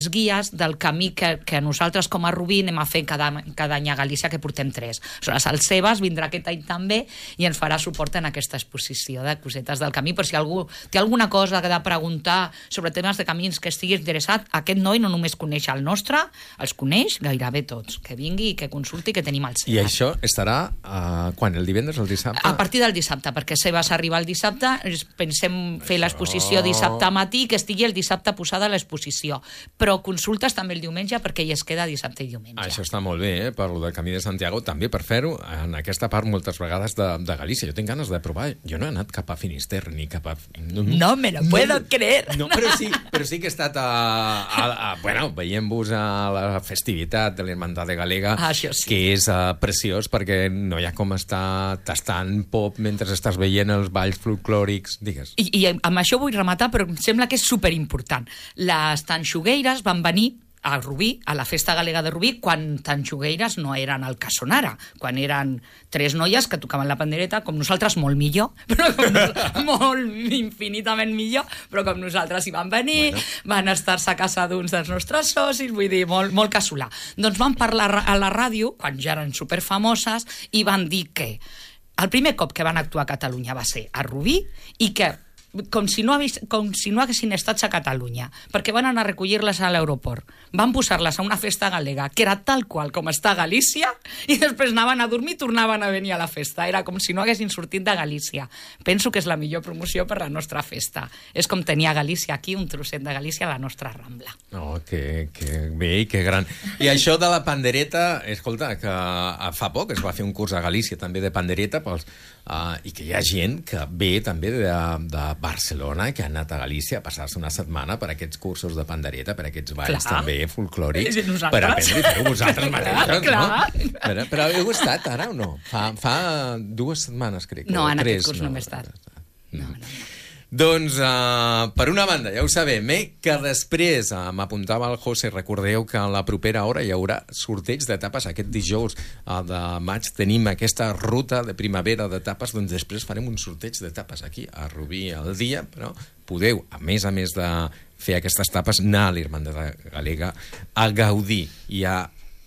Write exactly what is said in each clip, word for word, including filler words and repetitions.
guies del camí que, que nosaltres com a Rubí anem a fer cada, cada any a Galícia, que portem tres. Són les Alcebes, vindrà aquest any també i ens farà suport en aquesta exposició de cosetes del camí, per si algú té alguna cosa de preguntar sobre temes de camins que estigui interessat. Aquest noi no només coneix el nostre, els coneix gairebé tots. Que vingui i que consulti, que tenim el Sebas. I això estarà uh, quan? El divendres o el dissabte? A partir del dissabte, perquè Sebas arriba el dissabte, pensem fer això... l'exposició dissabte matí, que estigui el dissabte posada a l'exposició. Però però consultes també el diumenge perquè hi es queda dissabte i diumenge. Això està molt bé, eh? Per lo del Camí de Santiago, també per fer-ho en aquesta part moltes vegades de, de Galícia. Jo tinc ganes de provar. Jo no he anat cap a Finisterre ni cap a... No, no me lo puedo no, creer. No, però sí, però sí que he estat a... a, a bueno, veient-vos a la festivitat de l'Hermandad de Galega, ah, sí. que és uh, preciós perquè no hi ha com estar tastant pop mentre estàs veient els balls folclòrics. Digues. I, i amb això vull rematar, però em sembla que és superimportant. Les tanxugueires van venir a Rubí, a la Festa Galega de Rubí, quan tanxugueires no eren el que són ara, quan eren tres noies que tocaven la pandereta, com nosaltres, molt millor, però com nos... molt infinitament millor, però com nosaltres hi van venir, bueno. Van estar-se a casa d'uns dels nostres socis, vull dir, molt, molt casolà. Doncs van parlar a la ràdio, quan ja eren superfamoses, i van dir que el primer cop que van actuar a Catalunya va ser a Rubí, i que com si no, hagués, com si no haguessin estats a Catalunya, perquè van anar a recollir-les a l'aeroport, van posar-les a una festa galega que era tal qual com està a Galícia, i després anaven a dormir i tornaven a venir a la festa. Era com si no haguessin sortit de Galícia. Penso que és la millor promoció per la nostra festa. És com tenir a Galícia aquí, un trosset de Galícia a la nostra Rambla. Oh, que, que bé i que gran. I això de la pandereta, escolta, que fa poc es va fer un curs a Galícia també de pandereta, pels, uh, i que hi ha gent que ve també de, de Barcelona, que ha anat a Galícia a passar-se una setmana per aquests cursos de pandereta, per aquests balls clar. També folclòrics, per aprendre i fer-ho vosaltres mateixos, clar, no? Però, però heu estat ara o no? Fa, fa dues setmanes, crec. No, en tres, aquest curs no, no m'he estat. No, no, no. Doncs, uh, per una banda, ja ho sabem, eh, que després, uh, m'apuntava el José, recordeu que a la propera hora hi haurà sorteig d'etapes. Aquest dijous uh, de maig tenim aquesta ruta de primavera d'etapes, doncs després farem un sorteig d'etapes aquí a Rubí al dia, però podeu, a més a més de fer aquestes etapes, anar a l'Hermandad Galega a gaudir i a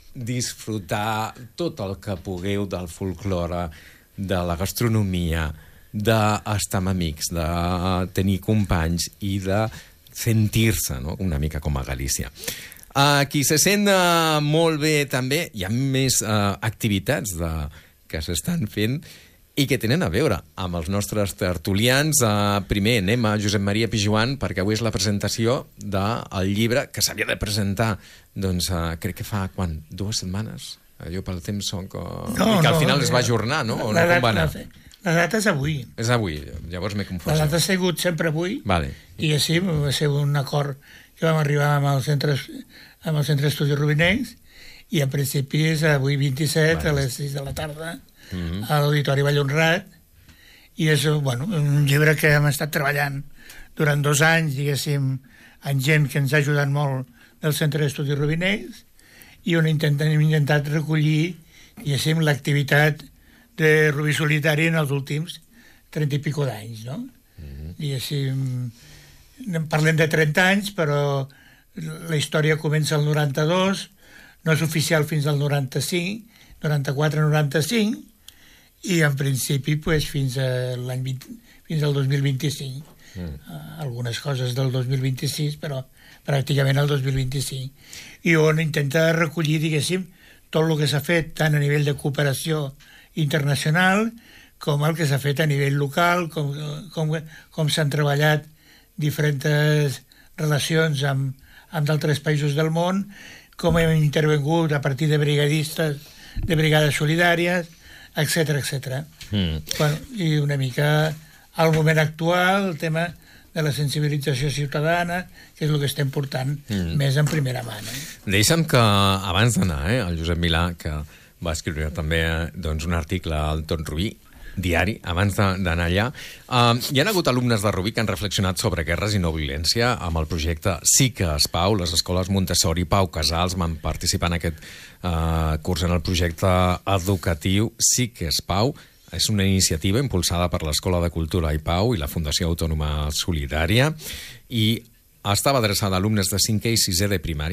disfrutar tot el que pugueu del folklore, de la gastronomia, d'estar amb amics, de tenir companys i de sentir-se, no?, una mica com a Galícia. Uh, qui se sent uh, molt bé també, hi ha més uh, activitats de, que s'estan fent i que tenen a veure amb els nostres tertulians. Uh, primer anem a Josep Maria Pijuan, perquè avui és la presentació del llibre que s'havia de presentar, doncs uh, crec que fa, quan? Dues setmanes? Jo pel temps són que... No, I que al final no, es va ajornar, no? O no, com va anar? La data és avui. És avui, llavors m'he confós. La data ha sigut sempre avui, vale. I així va ser un acord que vam arribar amb el centre, amb el centre d'estudis rubinencs, i en principi és avui vint-i-set, vale. A les sis de la tarda, mm-hmm. a l'Auditori Vallhonrat, i és bueno, un llibre que hem estat treballant durant dos anys, diguéssim, amb gent que ens ha ajudat molt del centre d'estudis rubinencs, i on intentem, hem intentat recollir, diguéssim, l'activitat de Rubí Solitari en els últims trenta i pico d'anys, no? Mm-hmm. Diguéssim, parlem de trenta anys, però la història comença al noranta-dos, no és oficial fins al noranta-cinc, noranta-quatre noranta-cinc, i en principi pues, fins, a l'any vint, fins al dos mil vint-i-cinc. Mm. Uh, algunes coses del dos mil vint-i-sis, però pràcticament el dos mil vint-i-cinc. I on intenta recollir, diguéssim, tot el que s'ha fet, tant a nivell de cooperació internacional, com el que s'ha fet a nivell local, com, com, com s'han treballat diferents relacions amb, amb d'altres països del món, com hem intervengut a partir de brigadistes, de brigades solidàries, etcètera, etcètera. Mm. Bueno, i una mica al moment actual, el tema de la sensibilització ciutadana, que és el que estem portant mm. més en primera mà. Eh? Deixa'm que, abans d'anar, eh, el Josep Milà, que va escriure també doncs, un article al Tot Rubí, diari, abans d'anar allà. Uh, hi ha hagut alumnes de Rubí que han reflexionat sobre guerres i no violència amb el projecte Sí que es Pau. Les escoles Montessori i Pau Casals van participar en aquest uh, curs en el projecte educatiu Sí que es Pau. És una iniciativa impulsada per l'Escola de Cultura i Pau i la Fundació Autònoma Solidària, i estava adreçada a alumnes de cinquè i sisè de primària.